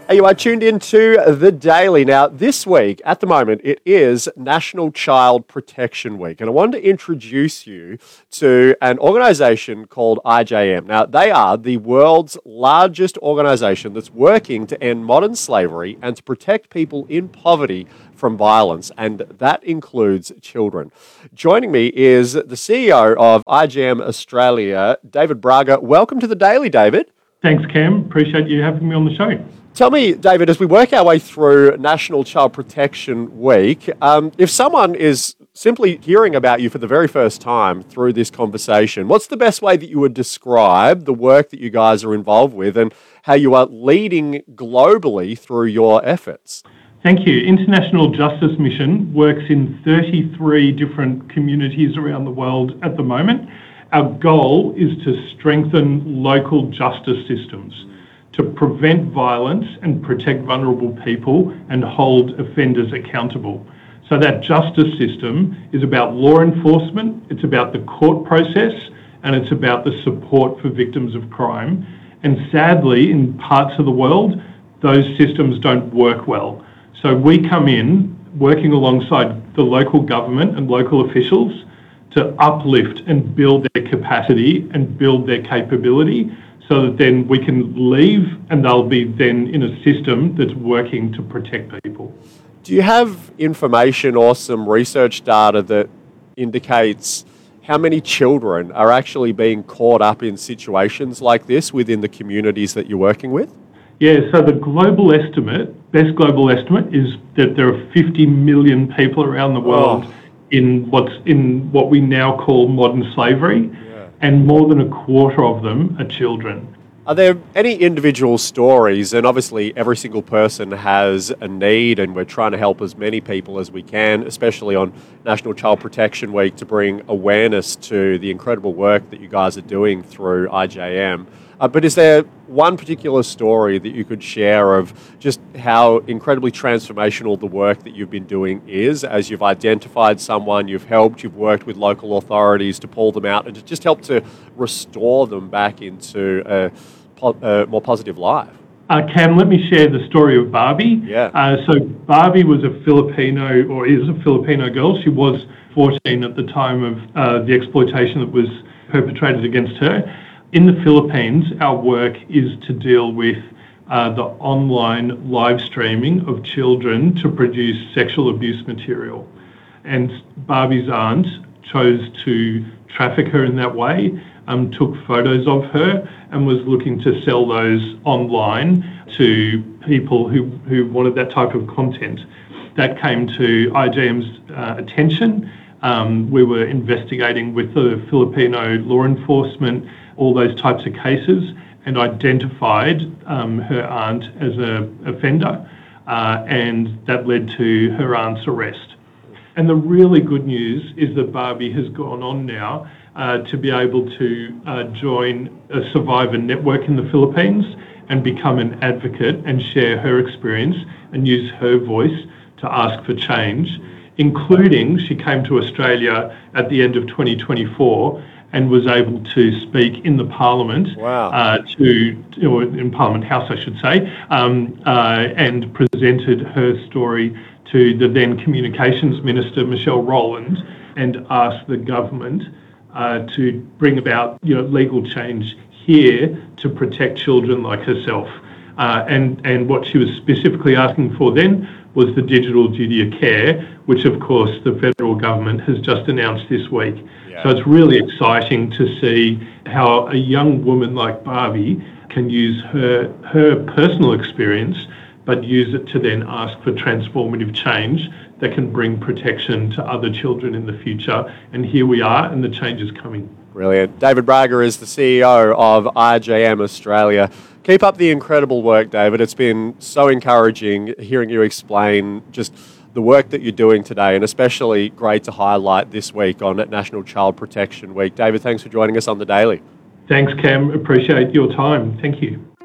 Hey, you are tuned into The Daily. Now, this week, at the moment, it is National Child Protection Week. And I wanted to introduce you to an organisation called IJM. Now, they are the world's largest organisation that's working to end modern slavery and to protect people in poverty from violence, and that includes children. Joining me is the CEO of IJM Australia, David Braga. Welcome to The Daily, David. Thanks, Cam. Appreciate you having me on the show. Tell me, David, as we work our way through National Child Protection Week, if someone is simply hearing about you for the very first time through this conversation, what's the best way that you would describe the work that you guys are involved with and how you are leading globally through your efforts? Thank you. International Justice Mission works in 33 different communities around the world at the moment. Our goal is to strengthen local justice systems, to prevent violence and protect vulnerable people and hold offenders accountable. So that justice system is about law enforcement, it's about the court process, and it's about the support for victims of crime. And sadly, in parts of the world, those systems don't work well. So we come in working alongside the local government and local officials to uplift and build their capacity and build their capability, so that then we can leave and they'll be then in a system that's working to protect people. Do you have information or some research data that indicates how many children are actually being caught up in situations like this within the communities that you're working with? Yeah, so the global estimate, best global estimate, is that there are 50 million people around the world in what we now call modern slavery. And more than a quarter of them are children. Are there any individual stories? And obviously every single person has a need, and we're trying to help as many people as we can, especially on National Child Protection Week, to bring awareness to the incredible work that you guys are doing through IJM. But is there one particular story that you could share of just how incredibly transformational the work that you've been doing is, as you've identified someone, you've helped, you've worked with local authorities to pull them out and to just help to restore them back into a more positive life? Cam, let me share the story of Barbie. Yeah. So Barbie was a Filipino, or is a Filipino girl. She was 14 at the time of the exploitation that was perpetrated against her. In the Philippines, our work is to deal with the online live streaming of children to produce sexual abuse material. And Barbie's aunt chose to traffic her in that way, took photos of her and was looking to sell those online to people who wanted that type of content. That came to IJM's attention. We were investigating with the Filipino law enforcement all those types of cases and identified her aunt as an offender, and that led to her aunt's arrest. And the really good news is that Barbie has gone on now to be able to join a survivor network in the Philippines and become an advocate and share her experience and use her voice to ask for change, including she came to Australia at the end of 2024 and was able to speak in the Parliament, in Parliament House, I should say, and presented her story to the then Communications Minister, Michelle Rowland, and asked the government to bring about legal change here to protect children like herself. And what she was specifically asking for then was the digital duty of care, which of course the federal government has just announced this week. Yeah. So it's really exciting to see how a young woman like Barbie can use her personal experience, but use it to then ask for transformative change that can bring protection to other children in the future. And here we are, and the change is coming. Brilliant. David Braga is the CEO of IJM Australia. Keep up the incredible work, David. It's been so encouraging hearing you explain just the work that you're doing today, and especially great to highlight this week on National Child Protection Week. David, thanks for joining us on The Daily. Thanks, Cam. Appreciate your time. Thank you.